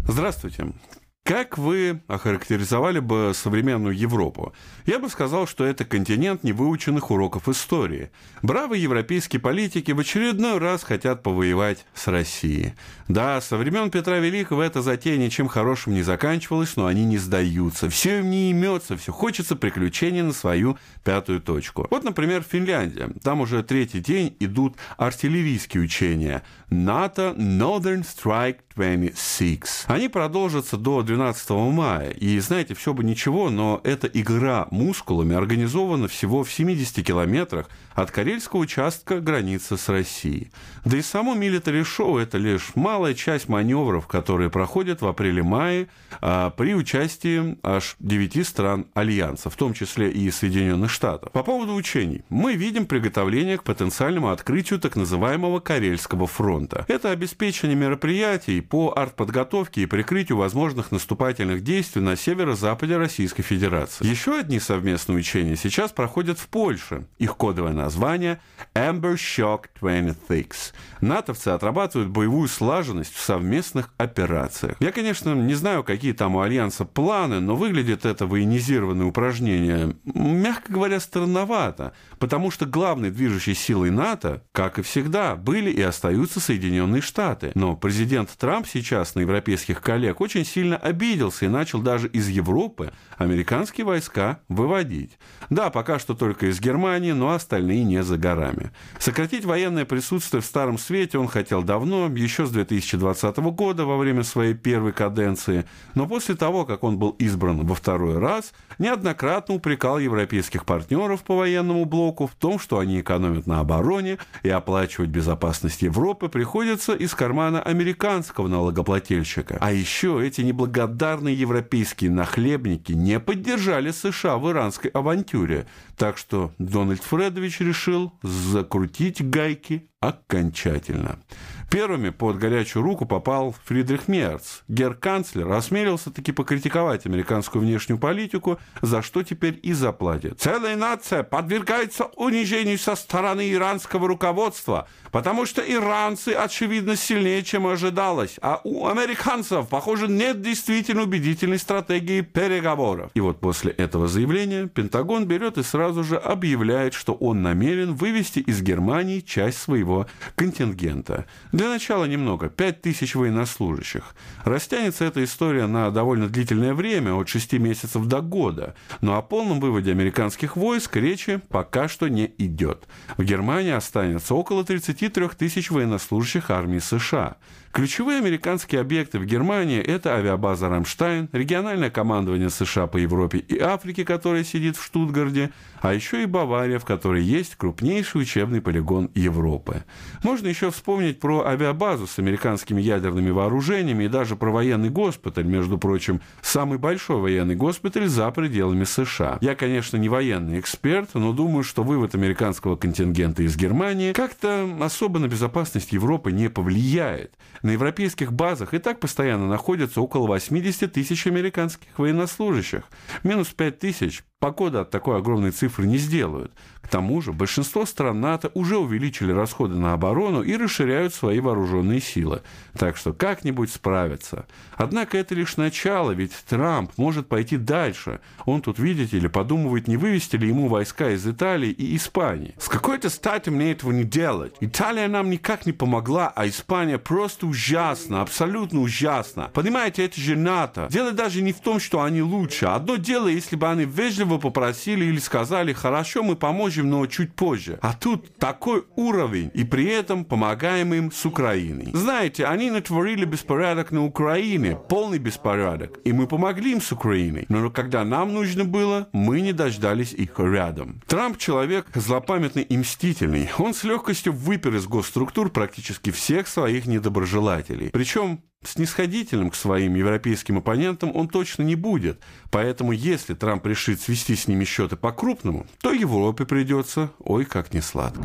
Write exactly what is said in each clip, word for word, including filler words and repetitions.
Здравствуйте. Как вы охарактеризовали бы современную Европу? Я бы сказал, что это континент невыученных уроков истории. Бравые европейские политики в очередной раз хотят повоевать с Россией. Да, со времен Петра Великого эта затея ничем хорошим не заканчивалась, но они не сдаются. Все им не имется, все хочется приключений на свою пятую точку. Вот, например, Финляндия. Там уже третий день идут артиллерийские учения. НАТО Northern Strike двадцать шесть. Они продолжатся до двенадцатого мая. И, знаете, все бы ничего, но эта игра мускулами организована всего в семидесяти километрах от карельского участка границы с Россией. Да и само милитари-шоу – это лишь малая часть маневров, которые проходят в апреле-мае а, при участии аж девяти стран Альянса, в том числе и Соединенных Штатов. По поводу учений. Мы видим приготовление к потенциальному открытию так называемого Карельского фронта. Это обеспечение мероприятий по артподготовке и прикрытию возможных наступательных действий на северо-западе Российской Федерации. Еще одни совместные учения сейчас проходят в Польше. Их кодовое название Amber Shock двадцать шесть. натовцы отрабатывают боевую слаженность в совместных операциях. Я, конечно, не знаю, какие там у Альянса планы, но выглядит это военизированное упражнение, мягко говоря, странновато, потому что главной движущей силой НАТО, как и всегда, были и остаются Соединенные Штаты. Но президент Трамп сейчас на европейских коллег очень сильно обиделся и начал даже из Европы американские войска выводить. Да, пока что только из Германии, но остальные не за горами. Сократить военное присутствие в Старом Свете он хотел давно, еще с две тысячи двадцатого года, во время своей первой каденции, но после того, как он был избран во второй раз, неоднократно упрекал европейских партнеров по военному блоку в том, что они экономят на обороне, и оплачивать безопасность Европы приходится из кармана американского налогоплательщика. А еще эти неблагодарные европейские нахлебники не поддержали США в иранской авантюре, так что Дональд Фредович решил закрутить гайки окончательно. Первыми под горячую руку попал Фридрих Мерц. Герканцлер осмелился таки покритиковать американскую внешнюю политику, за что теперь и заплатит. Целая нация подвергается унижению со стороны иранского руководства, потому что иранцы, очевидно, сильнее, чем ожидалось, а у американцев, похоже, нет действительно убедительной стратегии переговоров. И вот после этого заявления Пентагон берет и сразу же объявляет, что он намерен вывести из Германии часть своего контингента. Для начала немного, пять тысяч военнослужащих. Растянется эта история на довольно длительное время, от шести месяцев до года, но о полном выводе американских войск речи пока что не идет. В Германии останется около тридцати трёх тысяч военнослужащих армии США. Ключевые американские объекты в Германии – это авиабаза «Рамштайн», региональное командование США по Европе и Африке, которое сидит в Штутгарте, а еще и Бавария, в которой есть крупнейший учебный полигон Европы. Можно еще вспомнить про авиабазу с американскими ядерными вооружениями и даже про военный госпиталь, между прочим, самый большой военный госпиталь за пределами США. Я, конечно, не военный эксперт, но думаю, что вывод американского контингента из Германии как-то особо на безопасность Европы не повлияет. На европейских базах и так постоянно находятся около восьмидесяти тысяч американских военнослужащих. Минус пять тысяч погода от такой огромной цифры не сделают. К тому же большинство стран НАТО уже увеличили расходы на оборону и расширяют свои вооруженные силы. Так что как-нибудь справятся. Однако это лишь начало, ведь Трамп может пойти дальше. Он тут, видите ли, подумывает, не вывести ли ему войска из Италии и Испании. С какой-то стати мне этого не делать. Италия нам никак не помогла, а Испания просто ужасно, абсолютно ужасно. Понимаете, это же НАТО. Дело даже не в том, что они лучше. Одно дело, если бы они вежливо попросили или сказали: хорошо, мы поможем, но чуть позже. А тут такой уровень, и при этом помогаем им с Украиной. Знаете, они натворили беспорядок на Украине, полный беспорядок, и мы помогли им с Украиной. Но когда нам нужно было, мы не дождались их рядом. Трамп человек злопамятный и мстительный. Он с легкостью выпер из госструктур практически всех своих недоброжелателей. Причем снисходительным к своим европейским оппонентам он точно не будет. Поэтому, если Трамп решит свести с ними счеты по-крупному, то Европе придется ой как несладко.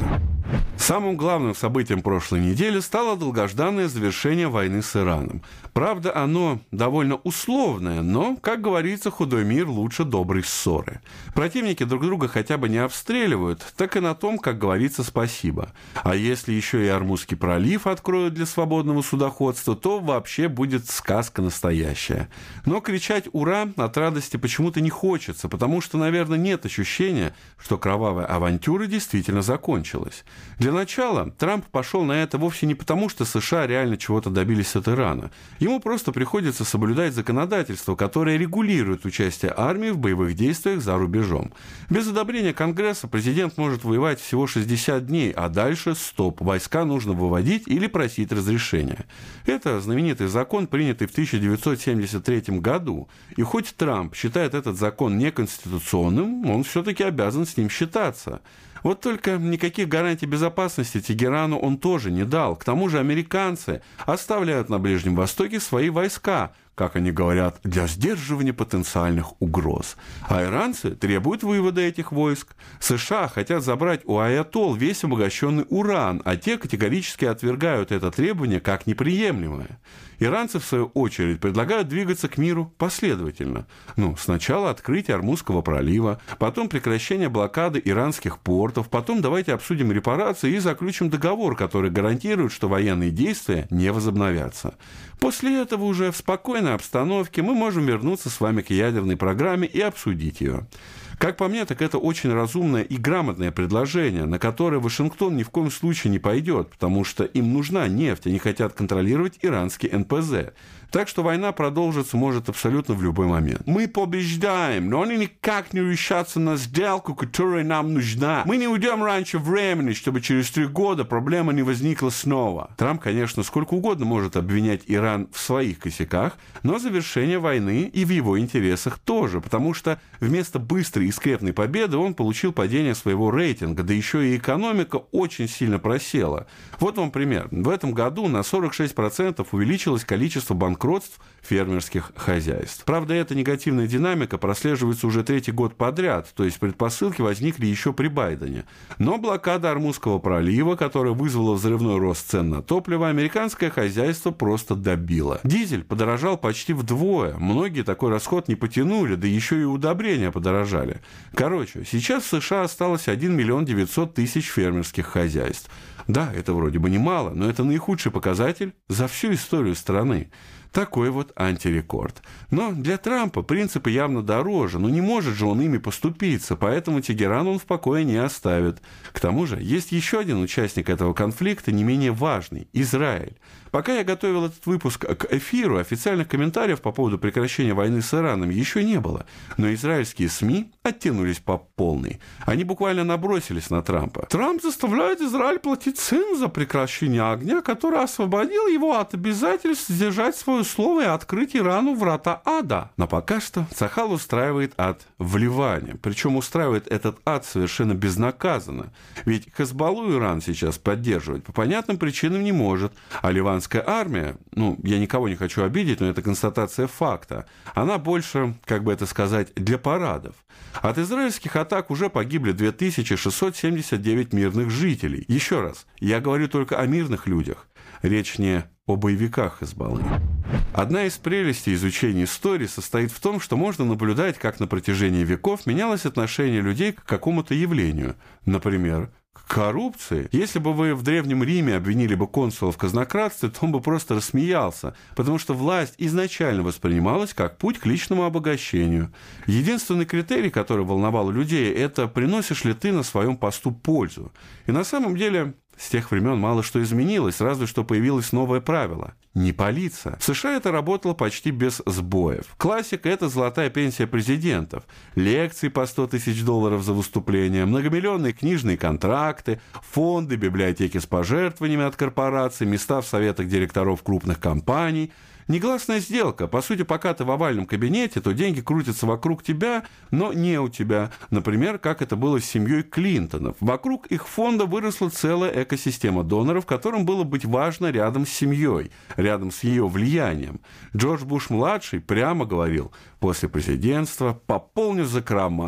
Самым главным событием прошлой недели стало долгожданное завершение войны с Ираном. Правда, оно довольно условное, но, как говорится, худой мир лучше доброй ссоры. Противники друг друга хотя бы не обстреливают, так и на том, как говорится, спасибо. А если еще и Ормузский пролив откроют для свободного судоходства, то вообще будет сказка настоящая. Но кричать «Ура!» от радости почему-то не хочется, потому что, наверное, нет ощущения, что кровавая авантюра действительно закончилась. Для начала Трамп пошел на это вовсе не потому, что США реально чего-то добились от Ирана. Ему просто приходится соблюдать законодательство, которое регулирует участие армии в боевых действиях за рубежом. Без одобрения Конгресса президент может воевать всего шестьдесят дней, а дальше стоп, войска нужно выводить или просить разрешения. Это знаменитый закон, принятый в тысяча девятьсот семьдесят третьем году. И хоть Трамп считает этот закон неконституционным, он все-таки обязан с ним считаться. Вот только никаких гарантий безопасности Тегерану он тоже не дал. К тому же американцы оставляют на Ближнем Востоке свои войска, как они говорят, для сдерживания потенциальных угроз. А иранцы требуют вывода этих войск. США хотят забрать у аятолл весь обогащенный уран, а те категорически отвергают это требование как неприемлемое. Иранцы, в свою очередь, предлагают двигаться к миру последовательно. Ну, сначала открытие Ормузского пролива, потом прекращение блокады иранских портов, потом давайте обсудим репарации и заключим договор, который гарантирует, что военные действия не возобновятся. После этого уже в спокойной обстановке мы можем вернуться с вами к ядерной программе и обсудить ее. Как по мне, так это очень разумное и грамотное предложение, на которое Вашингтон ни в коем случае не пойдет, потому что им нужна нефть, они хотят контролировать иранский эн пэ зэ. Так что война продолжится может абсолютно в любой момент. Мы побеждаем, но они никак не решатся на сделку, которая нам нужна. Мы не уйдем раньше времени, чтобы через три года проблема не возникла снова. Трамп, конечно, сколько угодно может обвинять Иран в своих косяках, но завершение войны и в его интересах тоже, потому что вместо быстрой и скрепной победы он получил падение своего рейтинга, да еще и экономика очень сильно просела. Вот вам пример. В этом году на сорок шесть процентов увеличилось количество банкротств фермерских хозяйств. Правда, эта негативная динамика прослеживается уже третий год подряд, то есть предпосылки возникли еще при Байдене. Но блокада Ормузского пролива, которая вызвала взрывной рост цен на топливо, американское хозяйство просто добило. Дизель подорожал почти вдвое, многие такой расход не потянули, да еще и удобрения подорожали. Короче, сейчас в США осталось один миллион девятьсот тысяч фермерских хозяйств. Да, это вроде бы немало, но это наихудший показатель за всю историю страны. Такой вот антирекорд. Но для Трампа принципы явно дороже, но не может же он ими поступиться, поэтому Тегеран он в покое не оставит. К тому же есть еще один участник этого конфликта, не менее важный – Израиль. Пока я готовил этот выпуск к эфиру, официальных комментариев по поводу прекращения войны с Ираном еще не было. Но израильские СМИ оттянулись по полной. Они буквально набросились на Трампа. Трамп заставляет Израиль платить цену за прекращение огня, который освободил его от обязательств сдержать свое слово и открыть Ирану врата ада. Но пока что Цахал устраивает ад в Ливане. Причем устраивает этот ад совершенно безнаказанно. Ведь Хезболлу Иран сейчас поддерживать по понятным причинам не может, а ливанская армия, ну, я никого не хочу обидеть, но это констатация факта, она больше, как бы это сказать, для парадов. От израильских атак уже погибли две тысячи шестьсот семьдесят девять мирных жителей. Еще раз, я говорю только о мирных людях. Речь не о боевиках Хезболлы. Одна из прелестей изучения истории состоит в том, что можно наблюдать, как на протяжении веков менялось отношение людей к какому-то явлению. Например, к коррупции. Если бы вы в Древнем Риме обвинили бы консула в казнократстве, то он бы просто рассмеялся, потому что власть изначально воспринималась как путь к личному обогащению. Единственный критерий, который волновал людей, это приносишь ли ты на своем посту пользу. И на самом деле с тех времен мало что изменилось, разве что появилось новое правило – не палиться. В США это работало почти без сбоев. Классика – это золотая пенсия президентов, лекции по сто тысяч долларов за выступление, многомиллионные книжные контракты, фонды, библиотеки с пожертвованиями от корпораций, места в советах директоров крупных компаний – негласная сделка. По сути, пока ты в овальном кабинете, то деньги крутятся вокруг тебя, но не у тебя. Например, как это было с семьей Клинтонов. Вокруг их фонда выросла целая экосистема доноров, которым было быть важно рядом с семьей, рядом с ее влиянием. Джордж Буш-младший прямо говорил: после президентства пополню закрома.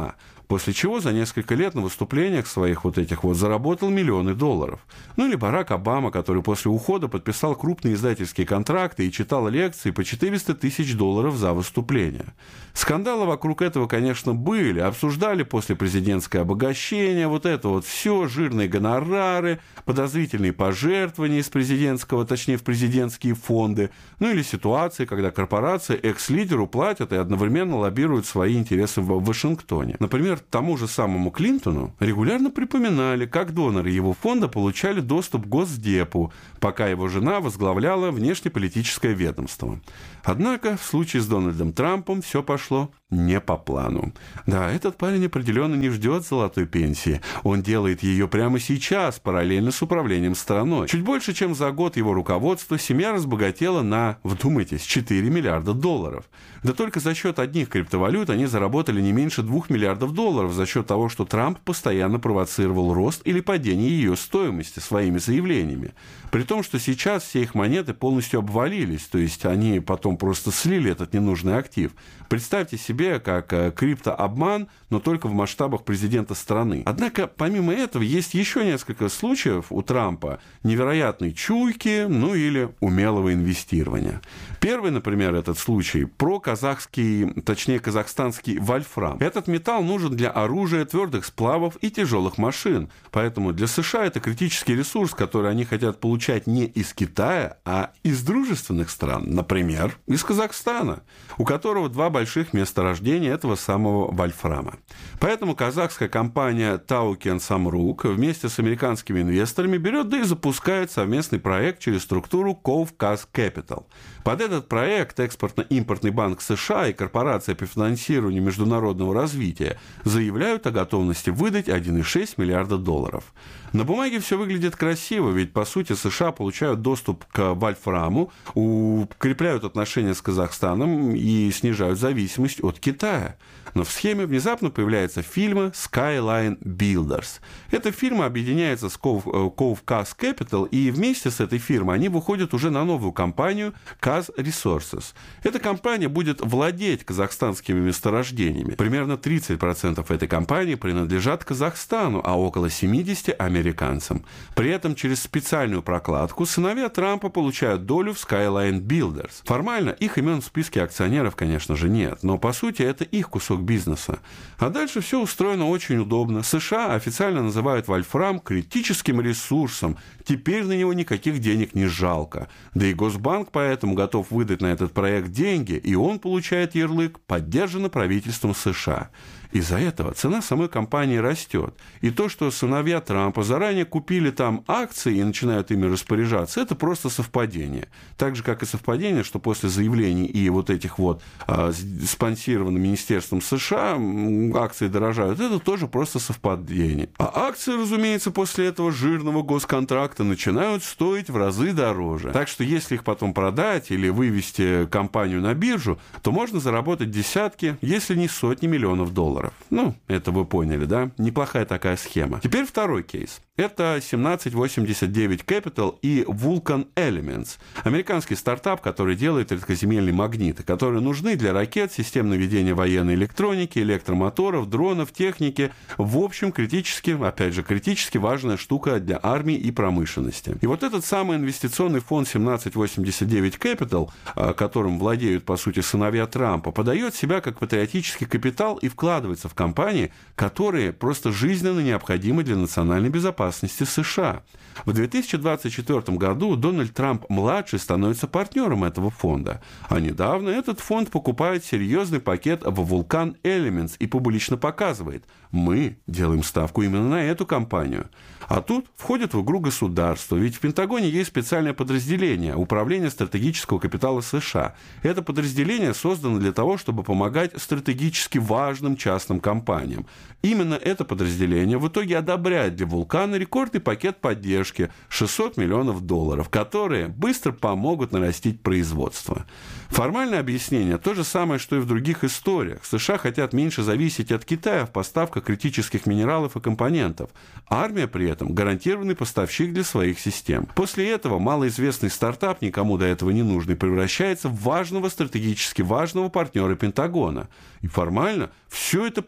после чего за несколько лет на выступлениях своих вот этих вот заработал миллионы долларов. Ну или Барак Обама, который после ухода подписал крупные издательские контракты и читал лекции по четыреста тысяч долларов за выступление. Скандалы вокруг этого, конечно, были, обсуждали после президентское обогащение, вот это вот все, жирные гонорары, подозрительные пожертвования из президентского, точнее, в президентские фонды, ну или ситуации, когда корпорации экс-лидеру платят и одновременно лоббируют свои интересы в Вашингтоне. Например, тому же самому Клинтону регулярно припоминали, как доноры его фонда получали доступ к Госдепу, пока его жена возглавляла внешнеполитическое ведомство. Однако в случае с Дональдом Трампом все пошло не по плану. Да, этот парень определенно не ждет золотой пенсии. Он делает ее прямо сейчас, параллельно с управлением страной. Чуть больше, чем за год его руководства, семья разбогатела на, вдумайтесь, четыре миллиарда долларов. Да только за счет одних криптовалют они заработали не меньше двух миллиардов долларов за счет того, что Трамп постоянно провоцировал рост или падение ее стоимости своими заявлениями. При том, что сейчас все их монеты полностью обвалились, то есть они потом просто слили этот ненужный актив. Представьте себе, как криптообман, но только в масштабах президента страны. Однако, помимо этого, есть еще несколько случаев у Трампа невероятной чуйки, ну или умелого инвестирования. Первый, например, этот случай про казахский, точнее казахстанский вольфрам. Этот металл нужен для оружия, твердых сплавов и тяжелых машин. Поэтому для США это критический ресурс, который они хотят получать не из Китая, а из дружественных стран. Например, из Казахстана, у которого два больших месторождения этого самого вольфрама. Поэтому казахская компания Таукен Самрук вместе с американскими инвесторами берет да и запускает совместный проект через структуру Ковказ Capital. Под этот проект Экспортно-импортный банк США и корпорация по финансированию международного развития заявляют о готовности выдать один целых шесть десятых миллиарда долларов. На бумаге все выглядит красиво, ведь, по сути, США получают доступ к вольфраму, укрепляют отношения с Казахстаном и снижают зависимость от Китая. Но в схеме внезапно появляется фирма Skyline Builders. Эта фирма объединяется с Ковказ Capital, и вместе с этой фирмой они выходят уже на новую компанию Kaz Resources. Эта компания будет владеть казахстанскими месторождениями. Примерно тридцать процентов этой компании принадлежат Казахстану, а около семьдесят процентов американцам. При этом через специальную прокладку сыновья Трампа получают долю в Skyline Builders. Формально их имен в списке акционеров, конечно же, нет, но по сути это их кусок бизнеса. А дальше все устроено очень удобно. США официально называют вольфрам критическим ресурсом. Теперь на него никаких денег не жалко. Да и Госбанк поэтому готов выдать на этот проект деньги, и он получает ярлык «Поддержано правительством США». Из-за этого цена самой компании растет. И то, что сыновья Трампа заранее купили там акции и начинают ими распоряжаться, это просто совпадение. Так же, как и совпадение, что после заявлений и вот этих вот а, спонсированных Министерством США акции дорожают, это тоже просто совпадение. А акции, разумеется, после этого жирного госконтракта начинают стоить в разы дороже. Так что если их потом продать или вывести компанию на биржу, то можно заработать десятки, если не сотни миллионов долларов. Ну, это вы поняли, да? Неплохая такая схема. Теперь второй кейс. Это семнадцать восемьдесят девять Capital и Vulcan Elements. Американский стартап, который делает редкоземельные магниты, которые нужны для ракет, систем наведения военной электроники, электромоторов, дронов, техники. В общем, критически, опять же, критически важная штука для армии и промышленности. И вот этот самый инвестиционный фонд семнадцать восемьдесят девять Capital, которым владеют, по сути, сыновья Трампа, подает себя как патриотический капитал и вкладывается в компании, которые просто жизненно необходимы для национальной безопасности США. В две тысячи двадцать четвёртом году Дональд Трамп-младший становится партнером этого фонда, а недавно этот фонд покупает серьезный пакет в Vulcan Elements и публично показывает: мы делаем ставку именно на эту компанию. А тут входит в игру государство, ведь в Пентагоне есть специальное подразделение Управление стратегического капитала США. Это подразделение создано для того, чтобы помогать стратегически важным частным компаниям. Именно это подразделение в итоге одобряет для Вулкана рекордный пакет поддержки шестьсот миллионов долларов, которые быстро помогут нарастить производство. Формальное объяснение то же самое, что и в других историях. США хотят меньше зависеть от Китая в поставках критических минералов и компонентов. Армия при этом гарантированный поставщик для своих систем. После этого малоизвестный стартап, никому до этого не нужный, превращается в важного, стратегически важного партнера Пентагона. И формально все это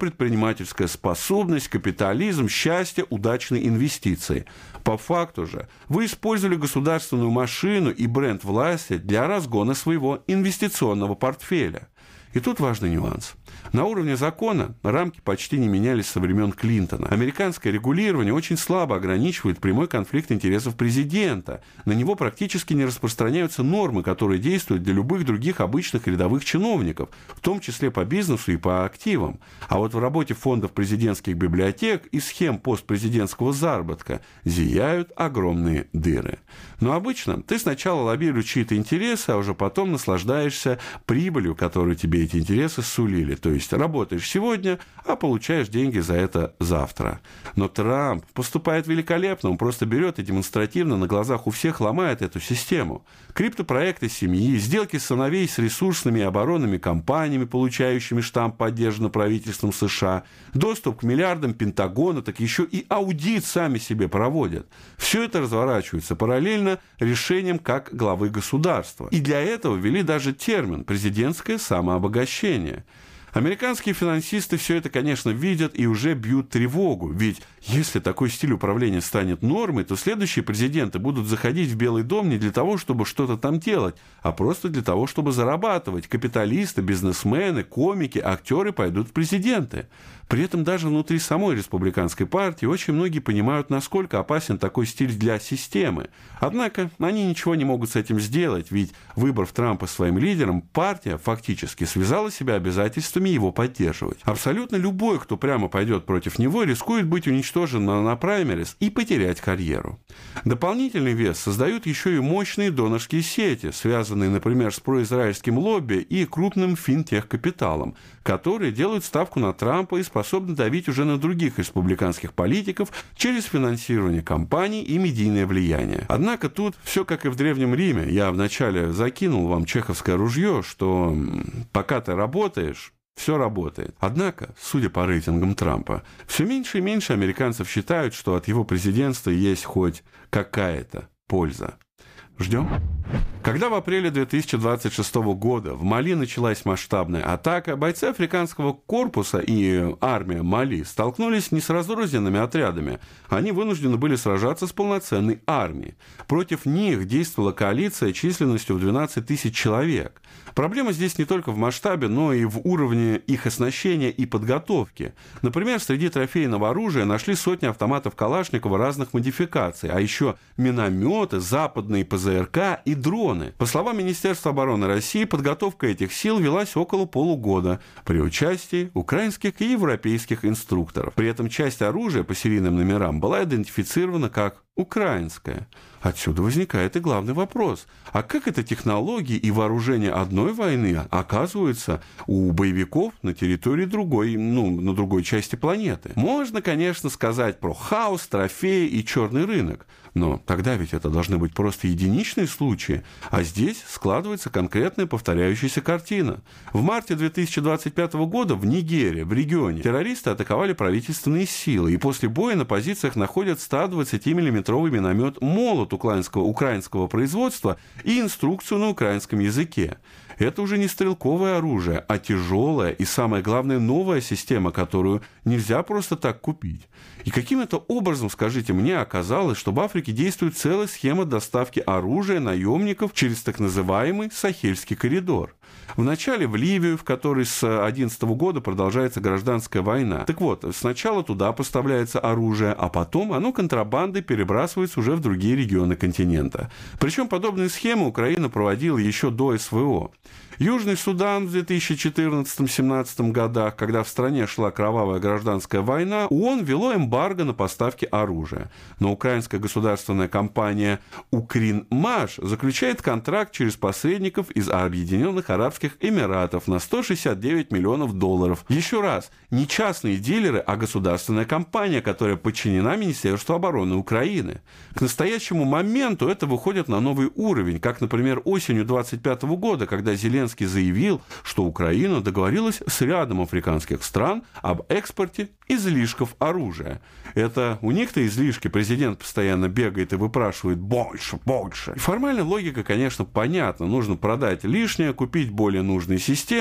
предпринимательская способность, капитализм, счастье, удачные инвестиции. По факту же вы использовали государственную машину и бренд власти для разгона своего инвестиционного портфеля. И тут важный нюанс. На уровне закона рамки почти не менялись со времен Клинтона. Американское регулирование очень слабо ограничивает прямой конфликт интересов президента. На него практически не распространяются нормы, которые действуют для любых других обычных рядовых чиновников, в том числе по бизнесу и по активам. А вот в работе фондов президентских библиотек и схем постпрезидентского заработка зияют огромные дыры. Но обычно ты сначала лоббируешь чьи-то интересы, а уже потом наслаждаешься прибылью, которую тебе эти интересы сулили. То есть работаешь сегодня, а получаешь деньги за это завтра. Но Трамп поступает великолепно, он просто берет и демонстративно на глазах у всех ломает эту систему. Криптопроекты семьи, сделки сыновей с ресурсными и оборонными компаниями, получающими штамп поддержанный правительством США, доступ к миллиардам Пентагона, так еще и аудит сами себе проводят. Все это разворачивается параллельно решением как главы государства. И для этого ввели даже термин «президентское самообогащение». Американские финансисты все это, конечно, видят и уже бьют тревогу. Ведь если такой стиль управления станет нормой, то следующие президенты будут заходить в Белый дом не для того, чтобы что-то там делать, а просто для того, чтобы зарабатывать. Капиталисты, бизнесмены, комики, актеры пойдут в президенты. При этом даже внутри самой республиканской партии очень многие понимают, насколько опасен такой стиль для системы. Однако они ничего не могут с этим сделать, ведь, выбрав Трампа своим лидером, партия фактически связала себя обязательствами его поддерживать. Абсолютно любой, кто прямо пойдет против него, рискует быть уничтожен на, на праймерис и потерять карьеру. Дополнительный вес создают еще и мощные донорские сети, связанные, например, с произраильским лобби и крупным финтех-капиталом, которые делают ставку на Трампа и способны давить уже на других республиканских политиков через финансирование кампаний и медийное влияние. Однако тут все как и в Древнем Риме. Я вначале закинул вам чеховское ружье, что пока ты работаешь, все работает. Однако, судя по рейтингам Трампа, все меньше и меньше американцев считают, что от его президентства есть хоть какая-то польза. Ждем. Когда в апреле две тысячи двадцать шестого года в Мали началась масштабная атака, бойцы африканского корпуса и армия Мали столкнулись не с разрозненными отрядами. Они вынуждены были сражаться с полноценной армией. Против них действовала коалиция численностью в двенадцать тысяч человек. Проблема здесь не только в масштабе, но и в уровне их оснащения и подготовки. Например, среди трофейного оружия нашли сотни автоматов Калашникова разных модификаций, а еще минометы, западные ПЗРК и дроны. По словам Министерства обороны России, подготовка этих сил велась около полугода при участии украинских и европейских инструкторов. При этом часть оружия по серийным номерам была идентифицирована как украинская. Отсюда возникает и главный вопрос. А как это технологии и вооружение одной войны оказываются у боевиков на территории другой, ну, на другой части планеты? Можно, конечно, сказать про хаос, трофеи и черный рынок, но тогда ведь это должны быть просто единичные случаи, а здесь складывается конкретная повторяющаяся картина. В марте две тысячи двадцать пятого года в Нигерии, в регионе, террористы атаковали правительственные силы, и после боя на позициях находят сто двадцатимиллиметровый миномет «Молот» украинского, украинского производства и инструкцию на украинском языке. Это уже не стрелковое оружие, а тяжелая и, самое главное, новая система, которую нельзя просто так купить. И каким-то образом, скажите мне, оказалось, что в Африке действует целая схема доставки оружия наемников через так называемый Сахельский коридор. Вначале в Ливию, в которой с две тысячи одиннадцатого года продолжается гражданская война. Так вот, сначала туда поставляется оружие, а потом оно контрабандой перебрасывается уже в другие регионы континента. Причем подобные схемы Украина проводила еще до СВО. Южный Судан в две тысячи четырнадцатом — две тысячи семнадцатом годах, когда в стране шла кровавая гражданская война, ООН ввело эмбарго на поставки оружия. Но украинская государственная компания «Укринмаш» заключает контракт через посредников из Объединенных Арабских Эмиратов на сто шестьдесят девять миллионов долларов. Еще раз, не частные дилеры, а государственная компания, которая подчинена Министерству обороны Украины. К настоящему моменту это выходит на новый уровень, как, например, осенью двадцать пятого года, когда Зеленский заявил, что Украина договорилась с рядом африканских стран об экспорте излишков оружия. Это у них-то излишки, президент постоянно бегает и выпрашивает больше, больше. И формальная логика, конечно, понятна. Нужно продать лишнее, купить более нужные системы,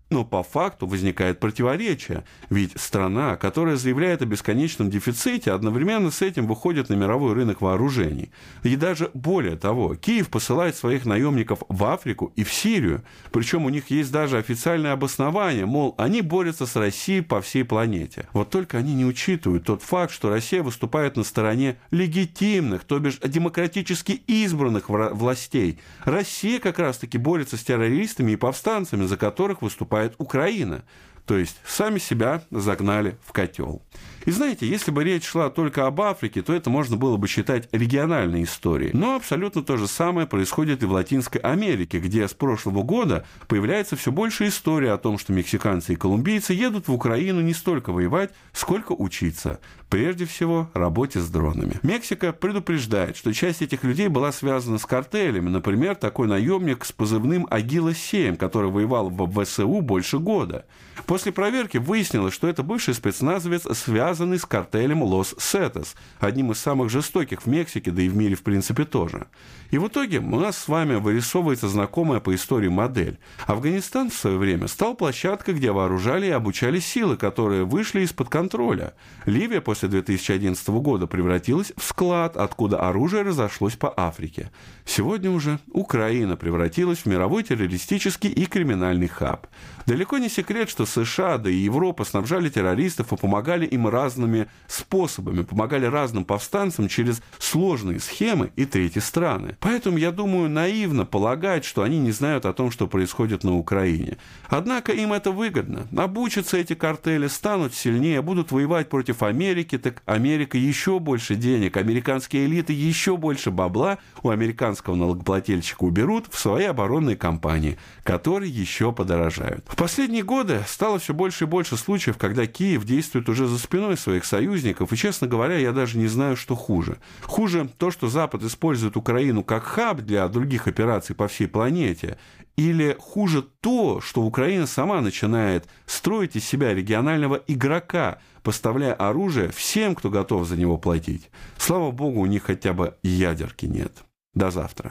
Но по факту возникает противоречие, ведь страна, которая заявляет о бесконечном дефиците, одновременно с этим выходит на мировой рынок вооружений. И даже более того, Киев посылает своих наемников в Африку и в Сирию, причем у них есть даже официальное обоснование, мол, они борются с Россией по всей планете. Вот только они не учитывают тот факт, что Россия выступает на стороне легитимных, то бишь демократически избранных властей. Россия как раз-таки борется с террористами и повстанцами, за которых выступает Украина. То есть сами себя загнали в котел. И знаете, если бы речь шла только об Африке, то это можно было бы считать региональной историей. Но абсолютно то же самое происходит и в Латинской Америке, где с прошлого года появляется все больше историй о том, что мексиканцы и колумбийцы едут в Украину не столько воевать, сколько учиться. Прежде всего, работе с дронами. Мексика предупреждает, что часть этих людей была связана с картелями. Например, такой наемник с позывным Агила семь, который воевал в ВСУ больше года. После проверки выяснилось, что это бывший спецназовец, связанный с картелем Лос-Сетос, одним из самых жестоких в Мексике, да и в мире в принципе тоже. И в итоге у нас с вами вырисовывается знакомая по истории модель. Афганистан в свое время стал площадкой, где вооружали и обучали силы, которые вышли из-под контроля. Ливия после две тысячи одиннадцатого года превратилась в склад, откуда оружие разошлось по Африке. Сегодня уже Украина превратилась в мировой террористический и криминальный хаб. Далеко не секрет, что США, да и Европа снабжали террористов и помогали им разными способами, помогали разным повстанцам через сложные схемы и третьи страны. Поэтому, я думаю, наивно полагать, что они не знают о том, что происходит на Украине. Однако им это выгодно. Обучатся эти картели, станут сильнее, будут воевать против Америки, так Америка еще больше денег, американские элиты еще больше бабла у американского налогоплательщика уберут в свои оборонные кампании, которые еще подорожают. В последние годы стало все больше и больше случаев, когда Киев действует уже за спиной своих союзников, и, честно говоря, я даже не знаю, что хуже. Хуже то, что Запад использует Украину как хаб для других операций по всей планете, или хуже то, что Украина сама начинает строить из себя регионального игрока, поставляя оружие всем, кто готов за него платить. Слава богу, у них хотя бы ядерки нет. До завтра.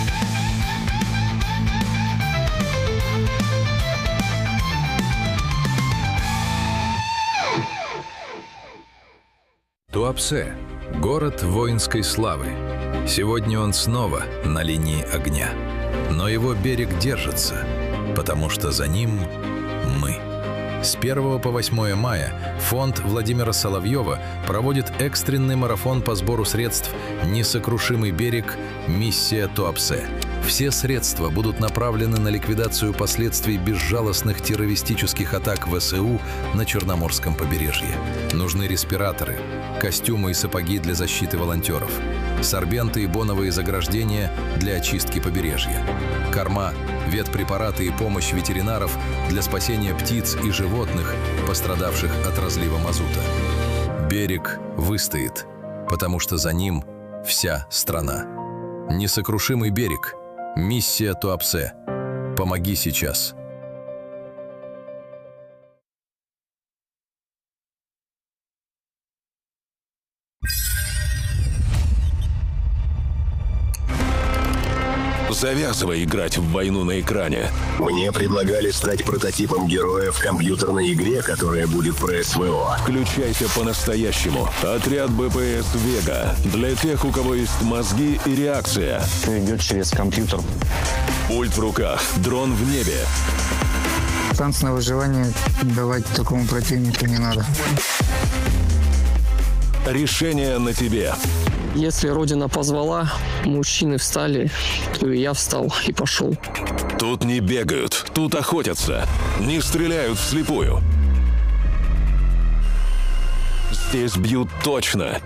Туапсе – город воинской славы. Сегодня он снова на линии огня. Но его берег держится, потому что за ним мы. С первого по восьмое мая фонд Владимира Соловьева проводит экстренный марафон по сбору средств «Несокрушимый берег. Миссия Туапсе». Все средства будут направлены на ликвидацию последствий безжалостных террористических атак ВСУ на Черноморском побережье. Нужны респираторы, костюмы и сапоги для защиты волонтеров, сорбенты и боновые заграждения для очистки побережья, корма, ветпрепараты и помощь ветеринаров для спасения птиц и животных, пострадавших от разлива мазута. Берег выстоит, потому что за ним вся страна. Несокрушимый берег. Миссия Туапсе. Помоги сейчас. Завязывай играть в войну на экране. Мне предлагали стать прототипом героя в компьютерной игре, которая будет про СВО. Включайся по-настоящему. Отряд БПС «Вега». Для тех, у кого есть мозги и реакция. Все идет через компьютер. Пульт в руках, дрон в небе. Шанс на выживание давать такому противнику не надо. Решение на тебе. Если Родина позвала, мужчины встали, то и я встал и пошел. Тут не бегают, тут охотятся. Не стреляют вслепую. Здесь бьют точно.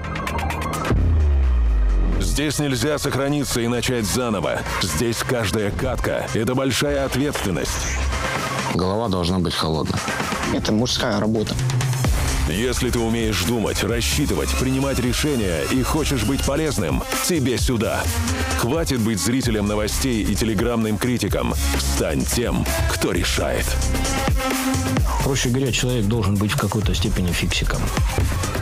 Здесь нельзя сохраниться и начать заново. Здесь каждая катка – это большая ответственность. Голова должна быть холодной. Это мужская работа. Если ты умеешь думать, рассчитывать, принимать решения и хочешь быть полезным, тебе сюда. Хватит быть зрителем новостей и телеграммным критиком. Стань тем, кто решает. Проще говоря, человек должен быть в какой-то степени фиксиком.